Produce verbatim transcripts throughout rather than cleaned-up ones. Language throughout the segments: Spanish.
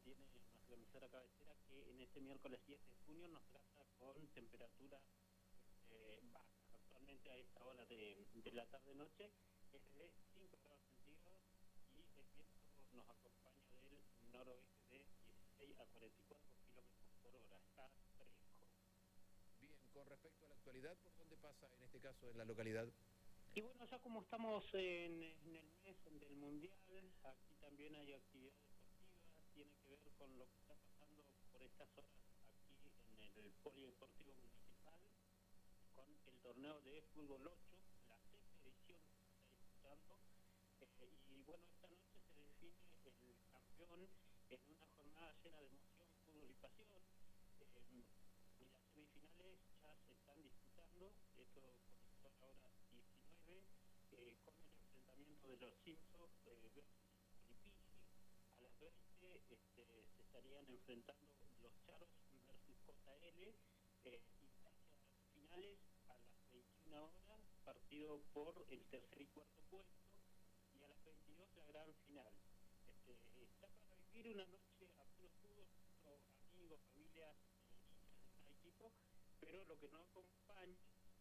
tiene nuestra emisora cabecera, que en este miércoles diez de junio nos trata con temperatura eh, baja. Actualmente a esta hora de, de la tarde-noche es de cinco grados centígrados y el viento nos acompaña del noroeste de dieciséis a cuarenta y cuatro kilómetros por hora. Está fresco. Bien, con respecto a la actualidad, ¿por dónde pasa en este caso en la localidad? Y bueno, ya como estamos en, en el mes del Mundial, aquí también hay actividad deportiva, tiene que ver con lo que está pasando por estas horas aquí en el Polideportivo Municipal, con el torneo de fútbol ocho, la sexta edición que se está disputando, eh, y bueno, esta noche se define el campeón en una jornada llena de emoción, fútbol y pasión. Eh, y las semifinales ya se están disputando, esto comenzó a la hora diecinueve, eh, con el enfrentamiento de los Simpsons eh, versus Filipisi. A las veinte este, se estarían enfrentando los Charos versus J L, eh, y hacia las finales a las veintiuna horas, partido por el tercer y cuarto puesto, y a las veintidós la gran final. Este, está para vivir una noche a puro fútbol, amigos, familias, equipo, pero lo que no acompaña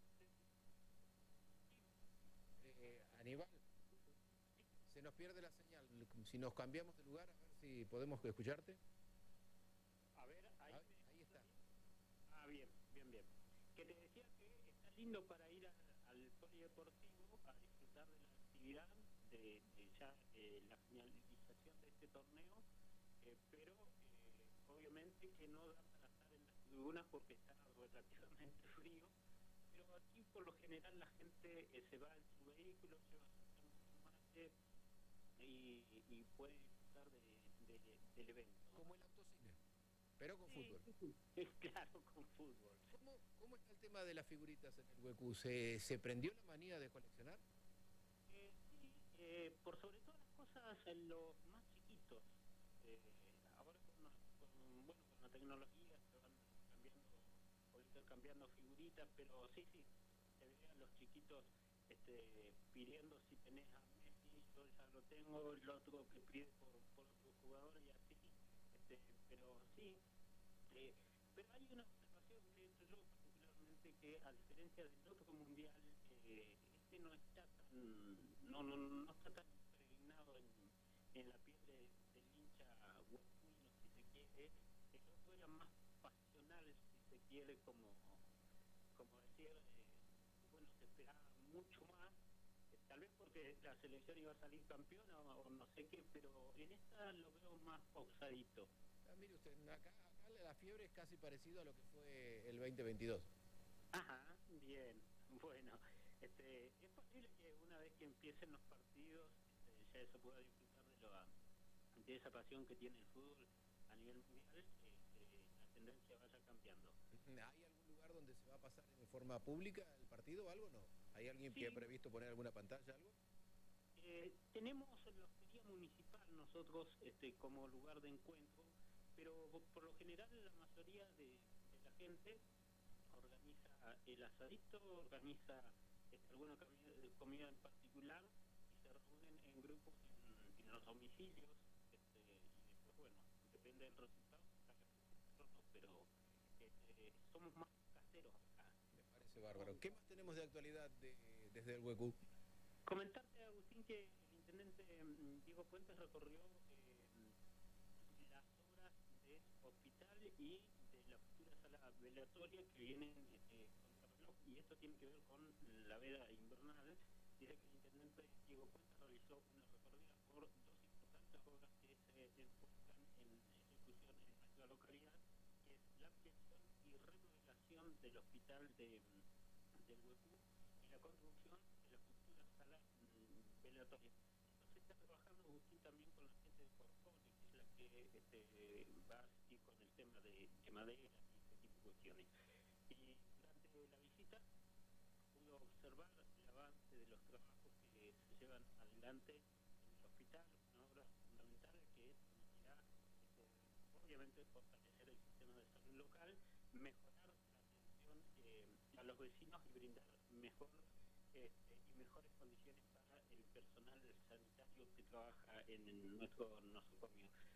Eh, Aníbal, se nos pierde la señal. Si nos cambiamos de lugar, a ver si podemos escucharte. A ver, ahí, Ah, me... ahí está. Ah, bien, bien, bien. Que te decía que está lindo para ir a, al polideportivo a disfrutar de la actividad, de, de ya eh, la finalización de este torneo, eh, pero eh, obviamente que no da para estar en las tribunas porque está relativamente frío. Pero aquí por lo general la gente eh, se va en su vehículo, lleva su mate y, y puede disfrutar de, de, del evento. Como el autocine, pero con Sí, fútbol. sí, sí. Claro, con fútbol. ¿Cómo, ¿Cómo está el tema de las figuritas en el Huecu? ¿Se, ¿Se prendió la manía de coleccionar? Eh, sí, eh, por sobre todas las cosas en los más chiquitos. Eh, ahora con, con, bueno, con la tecnología se van cambiando o intercambiando figuritas, pero sí, sí, se ve a los chiquitos este, pidiendo si tenés a Messi, yo ya lo tengo, el otro que pide por, por otro jugador y así, este, pero sí. Eh, pero hay una observación que he hecho yo particularmente, que a diferencia del otro mundial, eh, este no está tan, no, no, no está tan impregnado en, en la piel de, del hincha huecuino, si se quiere. El otro era más pasional, si se quiere, como, como decir, eh, bueno, se esperaba mucho más, eh, tal vez porque la selección iba a salir campeona o, o no sé qué, pero en esta lo veo más pausadito. Ah, mire usted, acá, acá la fiebre es casi parecido a lo que fue el veinte veintidós. Ajá, bien, bueno, este, es posible que una vez que empiecen los partidos, este, ya se pueda disfrutar de, lo, de esa pasión que tiene el fútbol a nivel mundial, este, la tendencia vaya cambiando. ¿Hay algún lugar donde se va a pasar en forma pública el partido o algo? ¿No? ¿Hay alguien que ha Sí, previsto poner alguna pantalla, algo? eh, tenemos la hostería municipal nosotros este, como lugar de encuentro, pero por lo general la mayoría de, de la gente organiza el asadito, organiza este, alguna comida, comida en particular y se reúnen en grupos en, en los domicilios, este, y después, bueno, depende del resultado, pero este, somos más caseros acá. Me parece bárbaro. ¿Qué más tenemos de actualidad de, desde el Huecu? Comentarte, Agustín, que el intendente Diego Puentes recorrió eh, las obras del hospital y de la futura sala velatoria que vienen eh, contra reloj, y esto tiene que ver con la veda invernal. Dice que el intendente Diego Puentes realizó una recorrida por dos importantes obras que se encuentran en ejecución en nuestra localidad, que es la ampliación y remodelación del hospital de, del Huecú y la construcción de la futura sala mmm, velatoria. Se está trabajando, Agustín, también con la gente de Corfone, que es la que este, va a seguir con el tema de, de madera y este tipo de cuestiones. Y durante la visita pudo observar el avance de los trabajos que se llevan adelante en el hospital, una obra fundamental que permitirá este, obviamente fortalecer el sistema de salud local, mejorar la atención eh, a los vecinos y brindar mejor este, y mejores condiciones para el personal sanitario que trabaja en nuestro nosocomio.